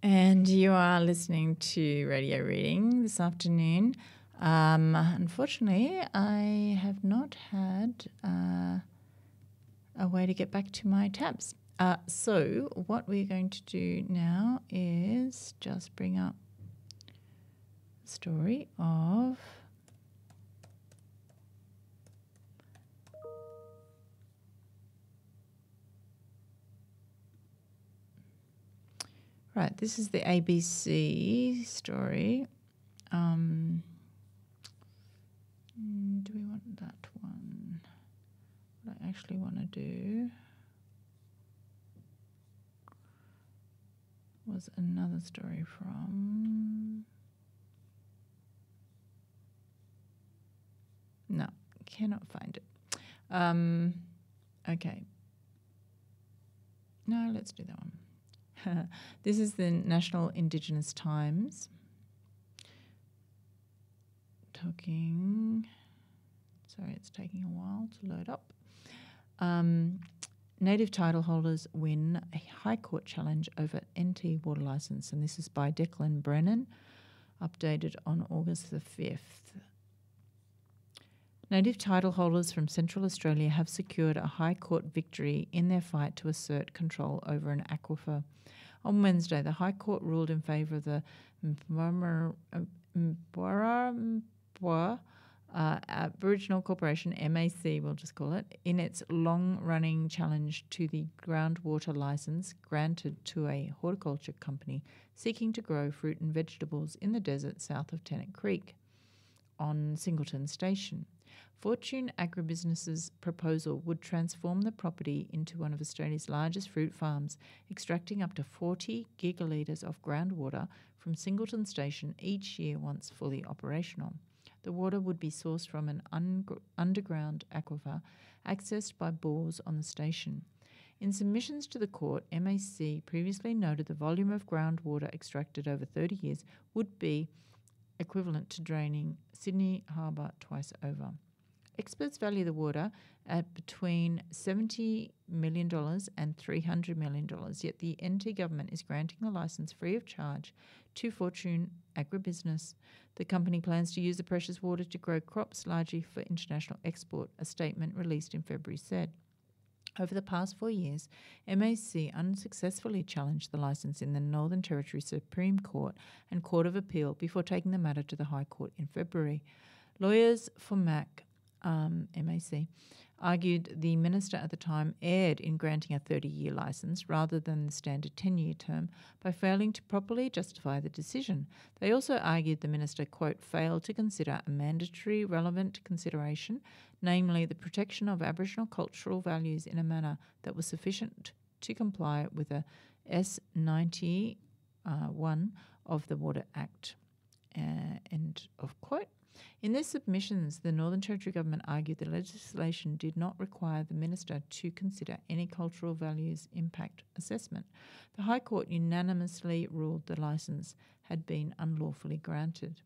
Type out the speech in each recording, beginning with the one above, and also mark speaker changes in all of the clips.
Speaker 1: And you are listening to Radio Reading this afternoon. Unfortunately, I have not had a way to get back to my tabs. So what we're going to do now is just bring up the story of right, this is the ABC story. Do we want that one? What I actually want to do was another story from... No, cannot find it. Okay. No, let's do that one. This is the National Indigenous Times. Sorry, it's taking a while to load up. Native title holders win a High Court challenge over NT water licence, and this is by Declan Brennan, updated on August the 5th. Native title holders from Central Australia have secured a High Court victory in their fight to assert control over an aquifer. On Wednesday, the High Court ruled in favour of the Mbwarara Aboriginal Corporation, MAC we'll just call it, in its long-running challenge to the groundwater licence granted to a horticulture company seeking to grow fruit and vegetables in the desert south of Tennant Creek on Singleton Station. Fortune Agribusiness's proposal would transform the property into one of Australia's largest fruit farms, extracting up to 40 gigalitres of groundwater from Singleton Station each year once fully operational. The water would be sourced from an underground aquifer accessed by bores on the station. In submissions to the court, MAC previously noted the volume of groundwater extracted over 30 years would be equivalent to draining Sydney Harbour twice over. Experts value the water at between $70 million and $300 million, yet the NT government is granting the licence free of charge to Fortune Agribusiness. The company plans to use the precious water to grow crops largely for international export, a statement released in February said. Over the past 4 years, MAC unsuccessfully challenged the licence in the Northern Territory Supreme Court and Court of Appeal before taking the matter to the High Court in February. Lawyers for MAC argued the minister at the time erred in granting a 30-year licence rather than the standard 10-year term by failing to properly justify the decision. They also argued the minister, quote, failed to consider a mandatory relevant consideration, namely the protection of Aboriginal cultural values in a manner that was sufficient to comply with a S91 of the Water Act, end of quote. In their submissions, the Northern Territory Government argued the legislation did not require the minister to consider any cultural values impact assessment. The High Court unanimously ruled the licence had been unlawfully granted.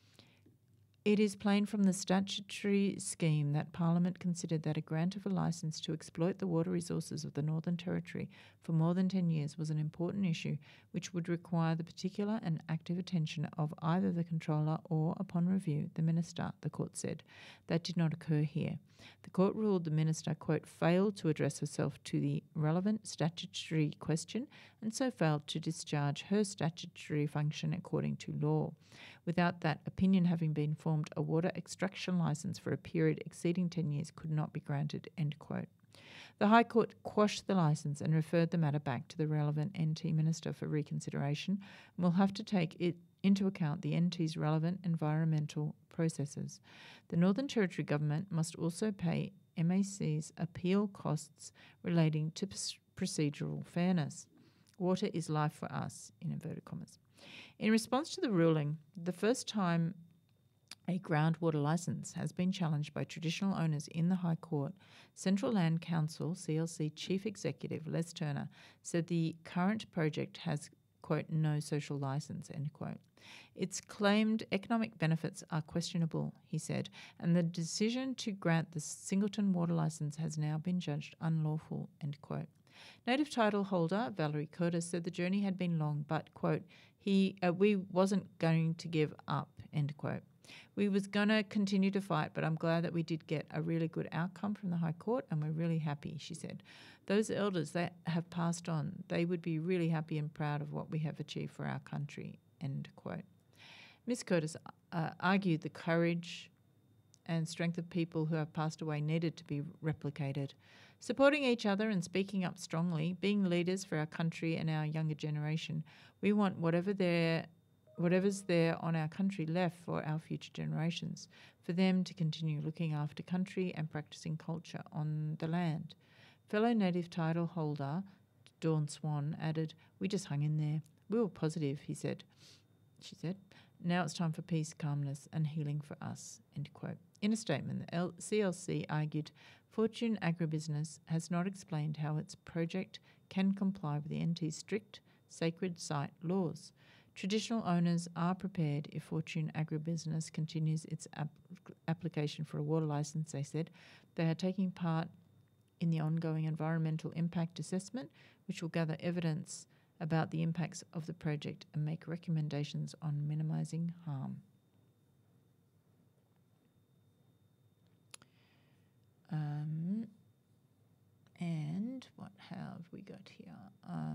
Speaker 1: It is plain from the statutory scheme that Parliament considered that a grant of a licence to exploit the water resources of the Northern Territory for more than 10 years was an important issue which would require the particular and active attention of either the controller or, upon review, the minister, the court said. That did not occur here. The court ruled the minister, quote, failed to address herself to the relevant statutory question and so failed to discharge her statutory function according to law. Without that opinion having been formed, a water extraction licence for a period exceeding 10 years could not be granted, end quote. The High Court quashed the licence and referred the matter back to the relevant NT minister for reconsideration and will have to take it into account the NT's relevant environmental processes. The Northern Territory Government must also pay MAC's appeal costs relating to procedural fairness. Water is life for us, in inverted commas. In response to the ruling, the first time a groundwater licence has been challenged by traditional owners in the High Court, Central Land Council, CLC Chief Executive Les Turner, said the current project has, quote, no social licence, end quote. Its claimed economic benefits are questionable, he said, and the decision to grant the Singleton water licence has now been judged unlawful, end quote. Native title holder Valerie Curtis said the journey had been long, but, quote, we wasn't going to give up, end quote. We was going to continue to fight, but I'm glad that we did get a really good outcome from the High Court, and we're really happy, she said. Those elders that have passed on, they would be really happy and proud of what we have achieved for our country, end quote. Ms. Curtis argued the courage and strength of people who have passed away needed to be replicated. Supporting each other and speaking up strongly, being leaders for our country and our younger generation, we want whatever's there on our country left for our future generations, for them to continue looking after country and practicing culture on the land. Fellow Native title holder Dawn Swan added, "We just hung in there. We were positive," she said. "Now it's time for peace, calmness and healing for us," end quote. In a statement, the CLC argued Fortune Agribusiness has not explained how its project can comply with the NT's strict sacred site laws. Traditional owners are prepared if Fortune Agribusiness continues its application for a water licence, they said. They are taking part in the ongoing environmental impact assessment, which will gather evidence about the impacts of the project and make recommendations on minimising harm. And what have we got here?